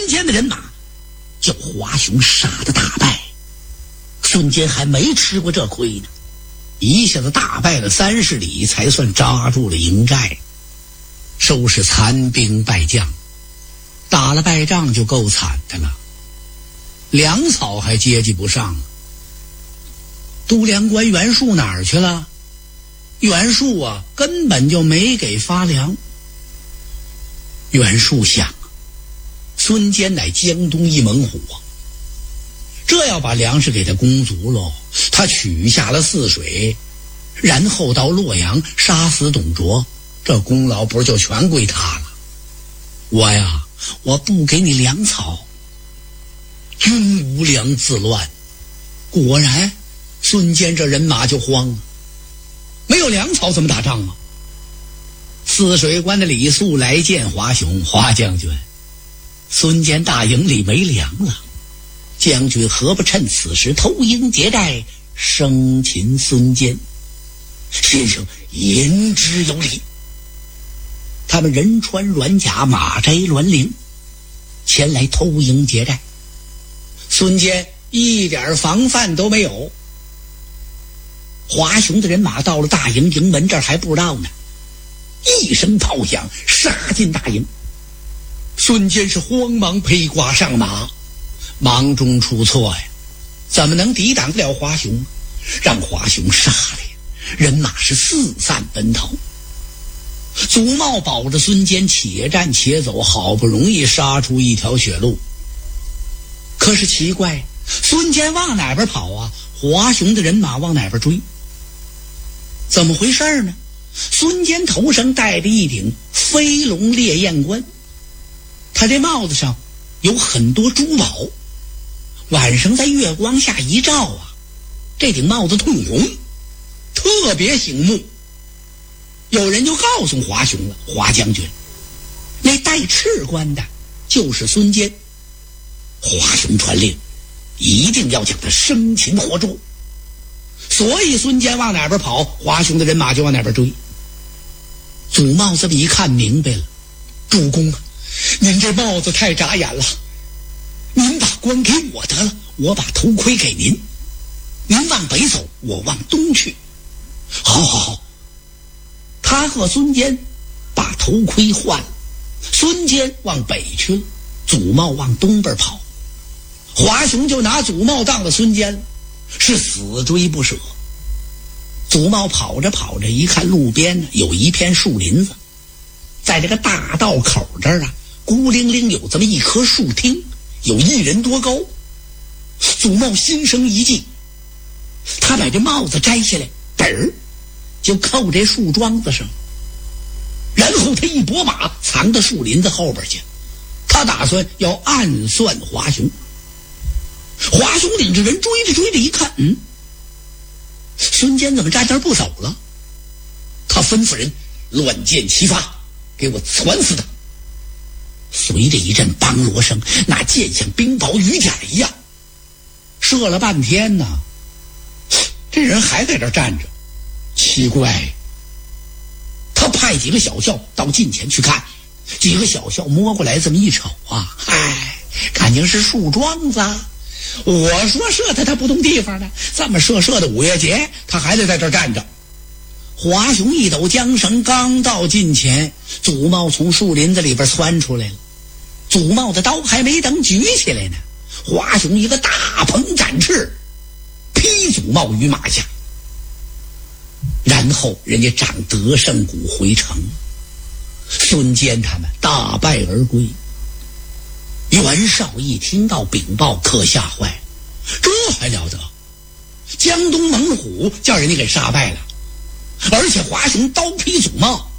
孙坚的人马叫华雄杀得大败。孙坚还没吃过这亏呢，一下子大败了30里，才算扎住了营寨，收拾残兵败将。打了败仗就够惨的了，粮草还接济不上。都粮官袁术哪儿去了？袁术啊，根本就没给发粮。袁术想，孙坚乃江东一猛虎啊，这要把粮食给他攻足喽，他取下了泗水，然后到洛阳杀死董卓，这功劳不是就全归他了？我不给你粮草，军无粮自乱。果然孙坚这人马就慌了，没有粮草怎么打仗啊？泗水关的李肃来见华雄，华将军，孙坚大营里没粮了，将军何不趁此时偷营劫寨，生擒孙坚？先生言之有理。他们人穿软甲，马摘銮铃，前来偷营劫寨。孙坚一点防范都没有。华雄的人马到了大营营门这儿还不知道呢，一声炮响，杀进大营。孙坚是慌忙披挂上马，忙中出错呀，怎么能抵挡得了华雄？让华雄杀了呀，人马是四散奔逃。祖茂保着孙坚且战且走，好不容易杀出一条血路。可是奇怪，孙坚往哪边跑啊？华雄的人马往哪边追？怎么回事呢？孙坚头上戴着一顶飞龙烈焰冠，他这帽子上有很多珠宝，晚上在月光下一照啊，这顶帽子褪红，特别醒目。有人就告诉华雄了，华将军，那戴赤冠的就是孙坚。华雄传令，一定要将他生擒活捉。所以孙坚往哪边跑，华雄的人马就往哪边追。祖茂这么一看明白了，主公啊，您这帽子太扎眼了，您把冠给我得了，我把头盔给您，您往北走，我往东去。好，他和孙坚把头盔换了，孙坚往北去了，祖茂往东边跑。华雄就拿祖茂当了孙坚，是死追不舍。祖茂跑着跑着，一看路边呢有一片树林子，在这个大道口这儿啊，孤零零有这么一棵树汀，有1人多高。祖茂心生一计，他把这帽子摘下来，嘚儿就扣这树桩子上，然后他一拨马藏到树林子后边去，他打算要暗算华雄。华雄领着人追着一看，孙坚怎么站那儿不走了？他吩咐人乱箭齐发，给我攒死他。随着一阵梆锣声，那箭像冰雹雨点一样，射了半天呢，这人还在这儿站着。奇怪，他派几个小校到近前去看，几个小校摸过来这么一瞅啊，感情是树桩子。我说射他不动地方呢，这么射的5月节，他还得在这儿站着。华雄一抖缰绳，刚到近前，祖茂从树林子里边窜出来了。祖茂的刀还没等举起来呢，华雄一个大鹏展翅，劈祖茂于马下，然后人家掌得胜鼓回城。孙坚他们大败而归。袁绍一听到禀报，可吓坏了，这还了得？江东猛虎叫人家给杀败了，而且华雄刀劈祖茂，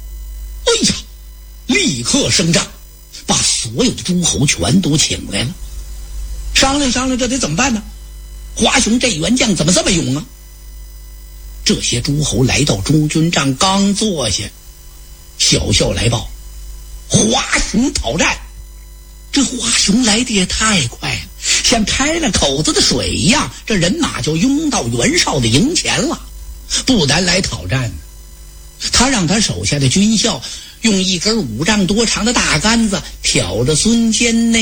立刻升帐，把所有的诸侯全都请来了，商量，这得怎么办呢？华雄这员将怎么这么勇啊？这些诸侯来到中军帐，刚坐下，小校来报，华雄讨战。这华雄来的也太快了，像开了口子的水一样，这人马就拥到袁绍的营前了。不但来讨战，他让他手下的军校用一根5丈多长的大杆子挑着孙坚那